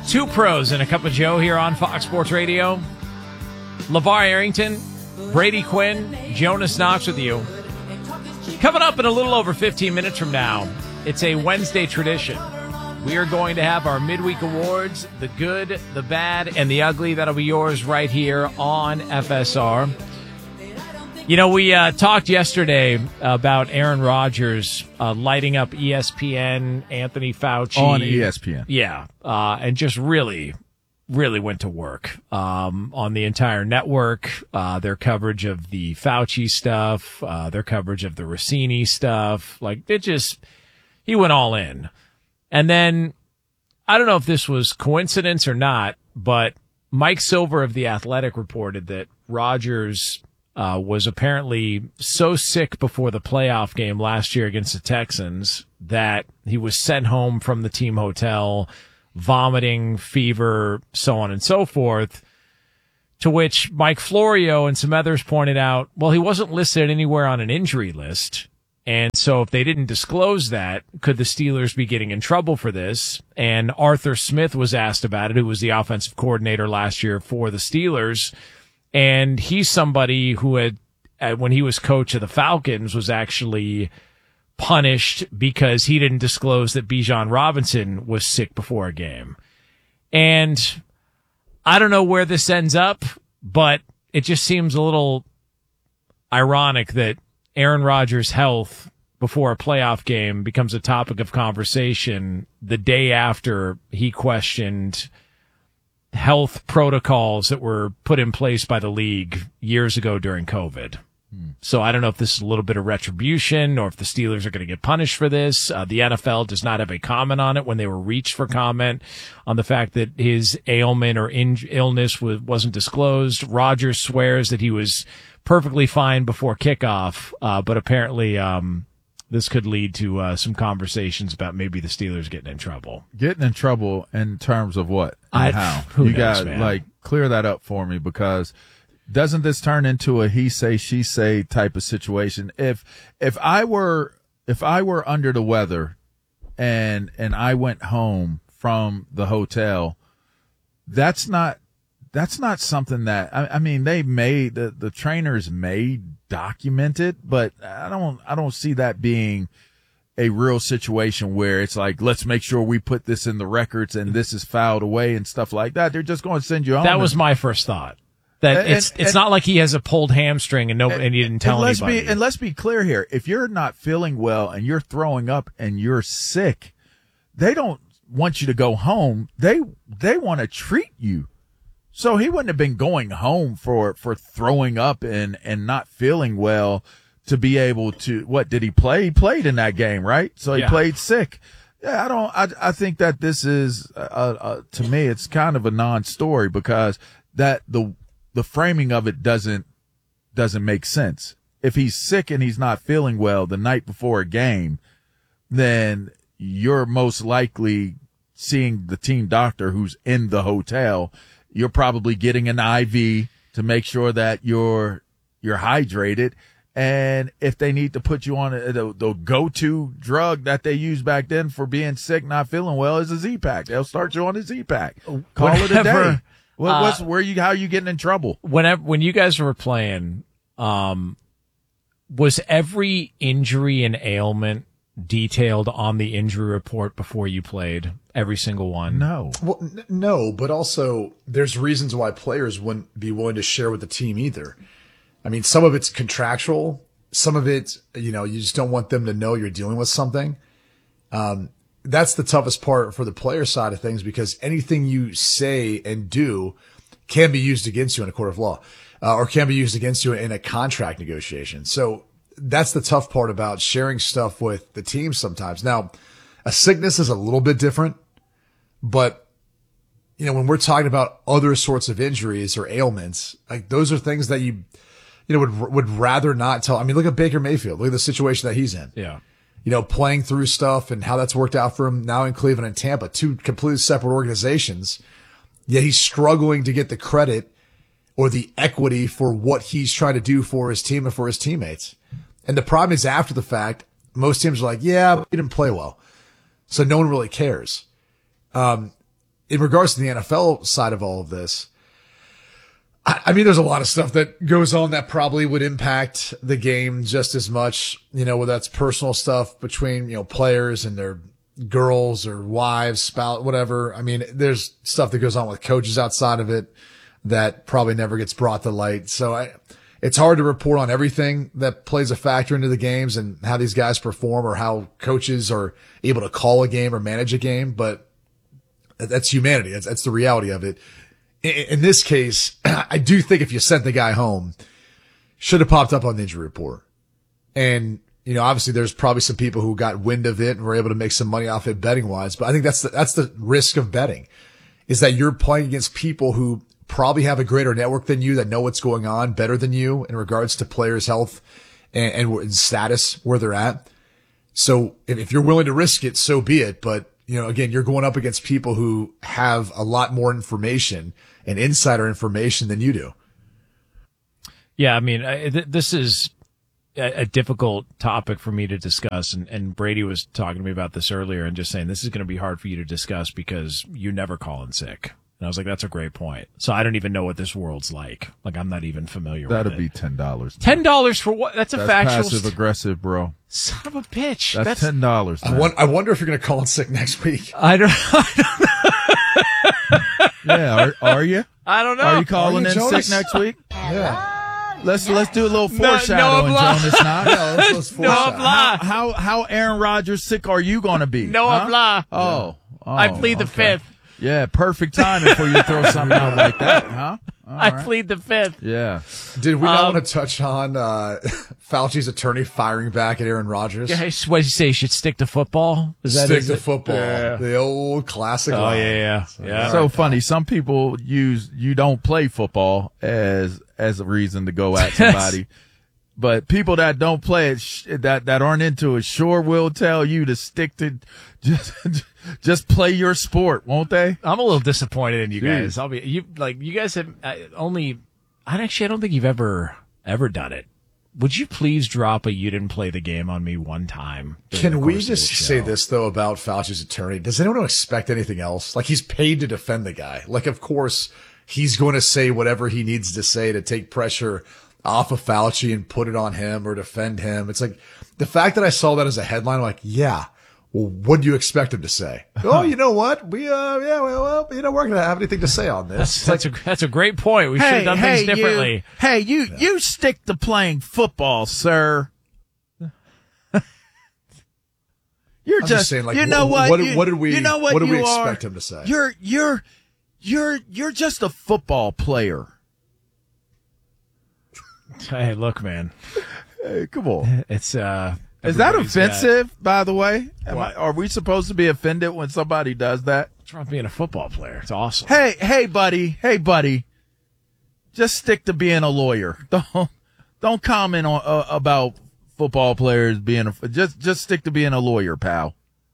Two pros and a cup of Joe here on Fox Sports Radio. LeVar Arrington, Brady Quinn, Jonas Knox with you. Coming up in a little over 15 minutes from now, it's a Wednesday tradition. We are going to have our midweek awards, the good, the bad, and the ugly. That'll be yours right here on FSR. You know, we talked yesterday about Aaron Rodgers lighting up ESPN, Anthony Fauci. On ESPN. Yeah, and just really went to work on the entire network, their coverage of the Fauci stuff, their coverage of the Rossini stuff. Like, he went all in. And then, I don't know if this was coincidence or not, but Mike Silver of The Athletic reported that Rodgers was apparently so sick before the playoff game last year against the Texans that he was sent home from the team hotel, vomiting, fever, so on and so forth, to which Mike Florio and some others pointed out, well, he wasn't listed anywhere on an injury list. And so if they didn't disclose that, could the Steelers be getting in trouble for this? And Arthur Smith was asked about it, who was the offensive coordinator last year for the Steelers. And he's somebody who had, when he was coach of the Falcons, was actually punished because he didn't disclose that Bijan Robinson was sick before a game. And I don't know where this ends up, but it just seems a little ironic that Aaron Rodgers' health before a playoff game becomes a topic of conversation the day after he questioned health protocols that were put in place by the league years ago during COVID. So I don't know if this is a little bit of retribution or if the Steelers are going to get punished for this. The NFL does not have a comment on it when they were reached for comment on the fact that his ailment or illness wasn't disclosed. Rodgers swears that he was perfectly fine before kickoff, but apparently this could lead to some conversations about maybe the Steelers getting in trouble. Getting in trouble in terms of what and how? You got clear that up for me, because doesn't this turn into a he say she say type of situation? If I were under the weather and I went home from the hotel, that's not something that I mean they may the trainers may document it, but I don't see that being a real situation where it's like, let's make sure we put this in the records and this is filed away and stuff like that. They're just going to send you home. That was my first thought. That it's not like he has a pulled hamstring and he didn't tell anybody. And let's be clear here. If you're not feeling well and you're throwing up and you're sick, they don't want you to go home. They want to treat you. So he wouldn't have been going home for throwing up and not feeling well to be able to, what did he play? He played in that game, right? So he played sick. Yeah, I think that this is, to me, it's kind of a non-story, because that the framing of it doesn't make sense. If he's sick and he's not feeling well the night before a game, then you're most likely seeing the team doctor who's in the hotel. You're probably getting an IV to make sure that you're hydrated. And if they need to put you on the go-to drug that they used back then for being sick, not feeling well, is a Z-Pack. They'll start you on a Z-Pack. Call it a day. How are you getting in trouble? When you guys were playing, was every injury and ailment detailed on the injury report before you played? Every single one? No. Well, no, but also there's reasons why players wouldn't be willing to share with the team either. I mean, some of it's contractual. Some of it, you just don't want them to know you're dealing with something. That's the toughest part for the player side of things, because anything you say and do can be used against you in a court of law, or can be used against you in a contract negotiation. So that's the tough part about sharing stuff with the team sometimes. Now, a sickness is a little bit different, but when we're talking about other sorts of injuries or ailments, like those are things that you would rather not tell. I mean, look at Baker Mayfield. Look at the situation that he's in. Yeah. Playing through stuff and how that's worked out for him now in Cleveland and Tampa, two completely separate organizations. Yet he's struggling to get the credit or the equity for what he's trying to do for his team and for his teammates. And the problem is, after the fact, most teams are like, yeah, but he didn't play well, so no one really cares. in regards to the NFL side of all of this, I mean, there's a lot of stuff that goes on that probably would impact the game just as much, whether that's personal stuff between, players and their girls or wives, spouse, whatever. I mean, there's stuff that goes on with coaches outside of it that probably never gets brought to light. So it's hard to report on everything that plays a factor into the games and how these guys perform or how coaches are able to call a game or manage a game. But that's humanity. That's the reality of it. In this case, I do think if you sent the guy home, should have popped up on the injury report. And, obviously there's probably some people who got wind of it and were able to make some money off it betting wise. But I think that's the risk of betting, is that you're playing against people who probably have a greater network than you, that know what's going on better than you in regards to players' health and status where they're at. So if you're willing to risk it, so be it. But, again, you're going up against people who have a lot more information and insider information than you do. Yeah, I mean, this is a difficult topic for me to discuss. And Brady was talking to me about this earlier and just saying this is going to be hard for you to discuss because you never call in sick. And I was like, that's a great point. So I don't even know what this world's like. Like, I'm not even familiar with it. That'll be $10. $10 for what? That's factual. Passive aggressive, bro. Son of a bitch. That's $10. I wonder if you're going to call in sick next week. I don't Yeah, are you? I don't know. Are you calling in Jonas? sick next week? Yeah. Let's do a little foreshadowing, Jonas. Now, Let's foreshadow. how Aaron Rodgers sick are you going to be? No habla. Oh, I plead the fifth. Yeah, perfect timing for you to throw something out like that, huh? I plead the fifth. Yeah. Did we not want to touch on Fauci's attorney firing back at Aaron Rodgers? Yeah, what did you say? You should stick to football? Stick to football. Yeah. The old classic Oh, line. yeah. So funny. Some people use you don't play football as a reason to go at somebody. But people that don't play it, that aren't into it, sure will tell you to stick to just play your sport, won't they? I'm a little disappointed in you Jeez. guys. You guys have I don't think you've ever done it. Would you please drop a you didn't play the game on me one time? Can we just say this though about Fauci's attorney? Does anyone expect anything else? Like, he's paid to defend the guy. Like, of course he's going to say whatever he needs to say to take pressure off of Fauci and put it on him or defend him. It's like the fact that I saw that as a headline, I'm like, yeah, well, what do you expect him to say? Oh, you know what? We're going to have anything to say on this. That's a great point. We should have done things differently. You stick to playing football, sir. You're I'm just saying, like, you know what? What did we are? expect him to say? You're just a football player. Hey, look, man. Hey, come on. It's Is that offensive, by the way? Are we supposed to be offended when somebody does that? What's wrong with being a football player? It's awesome. Hey, buddy. Just stick to being a lawyer. Don't comment on about football players being just stick to being a lawyer, pal.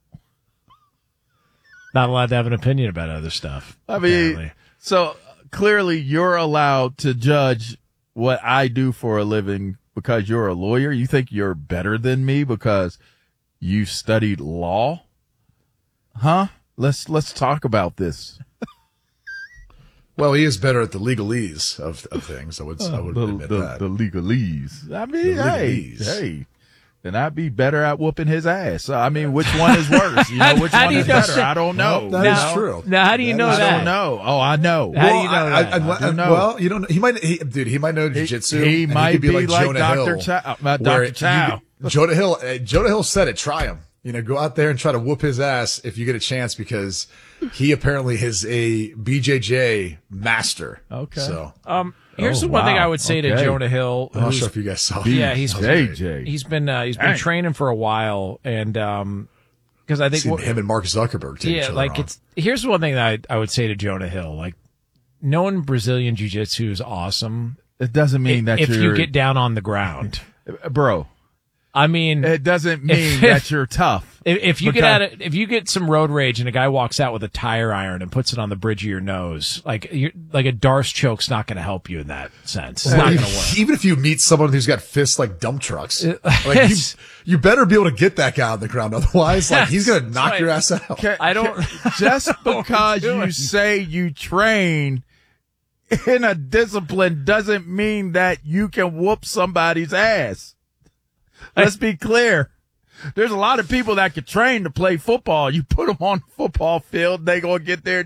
Not allowed to have an opinion about other stuff. I mean, apparently. so clearly you're allowed to judge what I do for a living because you're a lawyer. You think you're better than me because you studied law? Huh? Let's talk about this. Well, he is better at the legalese of things. I would admit that. The legalese. I mean, The legalese. hey. Then I'd be better at whooping his ass. I mean, which one is worse? Which How one do you is know better? that? I don't know. That is true. Now, how do you know I that? don't know. Oh, I know. How do you know that? I do know. Well, you don't know. He might know jiu-jitsu. He and might could be like Jonah Dr. Hill, Chow. where Dr. Chow. Jonah Hill said it. Try him. Go out there and try to whoop his ass if you get a chance, because he apparently is a BJJ master. Okay. So Here's the one thing I would say to Okay. Jonah Hill. I'm not sure if you guys saw. Yeah, he's JJ. He's been Dang. training for a while, and because I think Seen him and Mark Zuckerberg take each other on. here's the one thing that I would say to Jonah Hill, like, knowing Brazilian jiu-jitsu is awesome. It doesn't mean that if you're you get down on the ground. bro. I mean, it doesn't mean that you're tough. If you get some road rage and a guy walks out with a tire iron and puts it on the bridge of your nose, like a Darce choke's not going to help you in that sense. It's not going to work. Even if you meet someone who's got fists like dump trucks, like you better be able to get that guy on the ground. Otherwise, like he's going to knock your ass out. Just because you say you train in a discipline doesn't mean that you can whoop somebody's ass. Let's be clear. There's a lot of people that can train to play football. You put them on the football field, they're going to get tore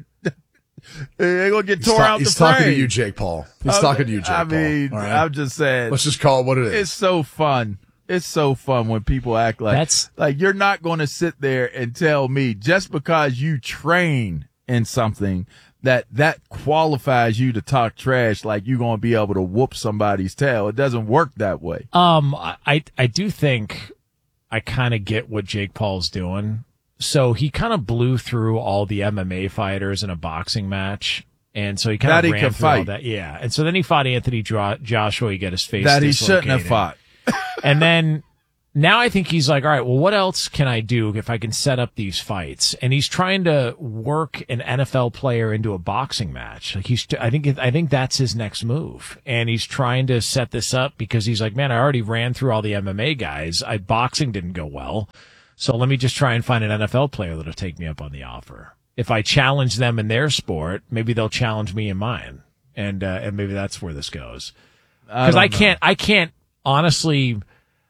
out the frame. He's talking to you, Jake Paul. He's talking to you, Jake Paul. I mean, right? I'm just saying. Let's just call it what it is. It's so fun. It's so fun when people act like you're not going to sit there and tell me just because you train in something that qualifies you to talk trash like you're going to be able to whoop somebody's tail. It doesn't work that way. I do think I kind of get what Jake Paul's doing. So he kind of blew through all the MMA fighters in a boxing match. And so he kind of ran through all that. Yeah. And so then he fought Anthony Joshua. He got his face that he shouldn't have fought. And then now I think he's like, all right, well, what else can I do if I can set up these fights? And he's trying to work an NFL player into a boxing match. Like I think that's his next move. And he's trying to set this up because he's like, man, I already ran through all the MMA guys. Boxing didn't go well. So let me just try and find an NFL player that'll take me up on the offer. If I challenge them in their sport, maybe they'll challenge me in mine. And maybe that's where this goes. Because I can't honestly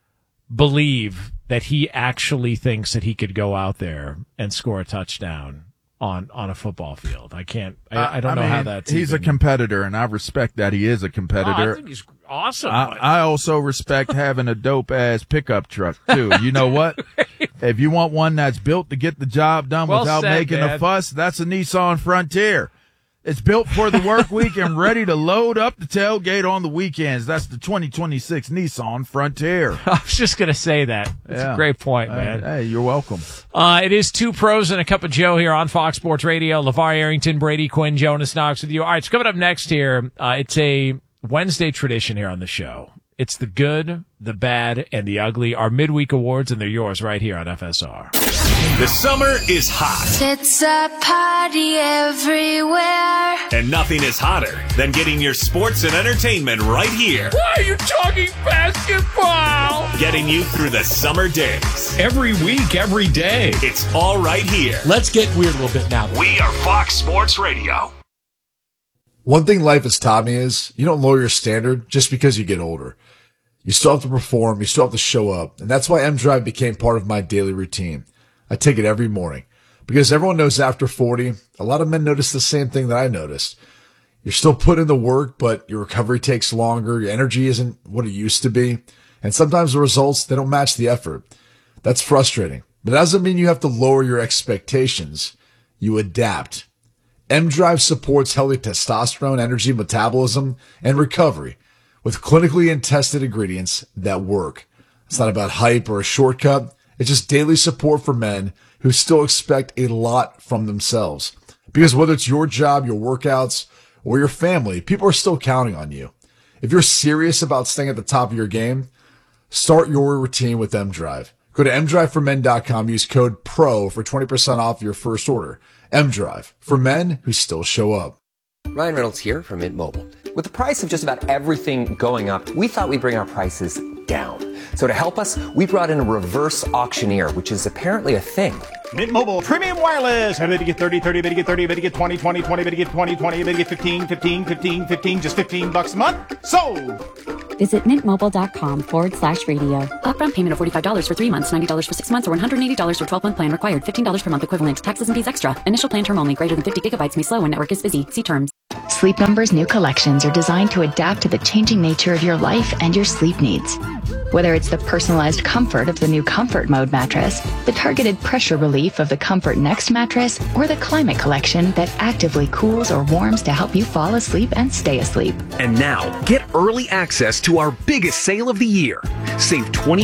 believe that he actually thinks that he could go out there and score a touchdown on a football field. I can't. I don't know how that's. He's a competitor, and I respect that he is a competitor. I think he's awesome. I also respect having a dope ass pickup truck too. You know what? If you want one that's built to get the job done without making a fuss, that's a Nissan Frontier. It's built for the work week and ready to load up the tailgate on the weekends. That's the 2026 Nissan Frontier. I was just going to say that. That's a great point, man. Hey, you're welcome. It is Two Pros and a Cup of Joe here on Fox Sports Radio. LeVar Arrington, Brady Quinn, Jonas Knox with you. All right, so coming up next here, it's a Wednesday tradition here on the show. It's the good, the bad, and the ugly. Our midweek awards, and they're yours right here on FSR. The summer is hot. It's a party everywhere. And nothing is hotter than getting your sports and entertainment right here. Why are you talking basketball? Getting you through the summer days. Every week, every day. It's all right here. Let's get weird a little bit now. We are Fox Sports Radio. One thing life has taught me is you don't lower your standard just because you get older. You still have to perform. You still have to show up. And that's why M-Drive became part of my daily routine. I take it every morning because everyone knows after 40, a lot of men notice the same thing that I noticed. You're still putting in the work, but your recovery takes longer. Your energy isn't what it used to be. And sometimes the results, they don't match the effort. That's frustrating, but that doesn't mean you have to lower your expectations. You adapt. M-Drive supports healthy testosterone, energy, metabolism, and recovery with clinically and tested ingredients that work. It's not about hype or a shortcut. It's just daily support for men who still expect a lot from themselves. Because whether it's your job, your workouts, or your family, people are still counting on you. If you're serious about staying at the top of your game, start your routine with M-Drive. Go to mdriveformen.com, use code PRO for 20% off your first order. M-Drive, for men who still show up. Ryan Reynolds here from Mint Mobile. With the price of just about everything going up, we thought we'd bring our prices down. So to help us, we brought in a reverse auctioneer, which is apparently a thing. Mint Mobile Premium Wireless. How to get 30, 30, how to get 30, how to get 20, 20, 20, how to get 20, 20, how to get 15, 15, 15, 15, just $15 a month? Sold! Visit mintmobile.com/radio. Upfront payment of $45 for 3 months, $90 for 6 months, or $180 for 12-month plan required. $15 per month equivalent. Taxes and fees extra. Initial plan term only. Greater than 50 gigabytes may slow when network is busy. See terms. Sleep Number's new collections are designed to adapt to the changing nature of your life and your sleep needs. Whether it's the personalized comfort of the new Comfort Mode mattress, the targeted pressure relief of the Comfort Next mattress, or the Climate Collection that actively cools or warms to help you fall asleep and stay asleep. And now, get early access to our biggest sale of the year. Save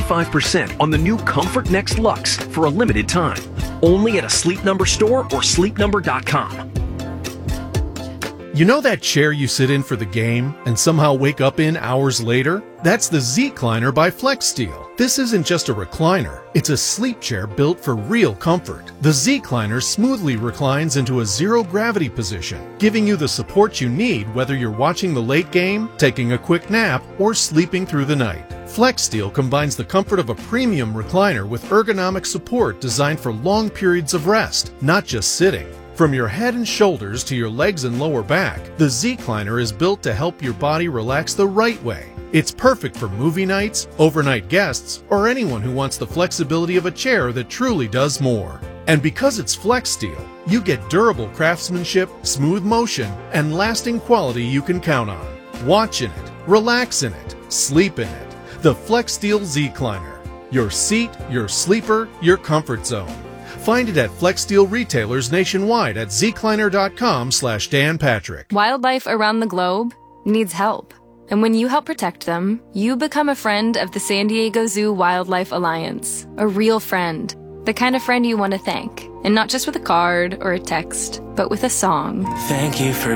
25% on the new Comfort Next Luxe for a limited time. Only at a Sleep Number store or sleepnumber.com. You know that chair you sit in for the game and somehow wake up in hours later? That's the Z-Cliner by FlexSteel. This isn't just a recliner, it's a sleep chair built for real comfort. The Z-Cliner smoothly reclines into a zero-gravity position, giving you the support you need whether you're watching the late game, taking a quick nap, or sleeping through the night. FlexSteel combines the comfort of a premium recliner with ergonomic support designed for long periods of rest, not just sitting. From your head and shoulders to your legs and lower back, the Z-Cliner is built to help your body relax the right way. It's perfect for movie nights, overnight guests, or anyone who wants the flexibility of a chair that truly does more. And because it's FlexSteel, you get durable craftsmanship, smooth motion, and lasting quality you can count on. Watch in it, relax in it, sleep in it. The FlexSteel Z-Cliner. Your seat, your sleeper, your comfort zone. Find it at FlexSteel retailers nationwide at zcliner.com/Dan Patrick. Wildlife around the globe needs help. And when you help protect them, you become a friend of the San Diego Zoo Wildlife Alliance. A real friend. The kind of friend you want to thank. And not just with a card or a text, but with a song. Thank you for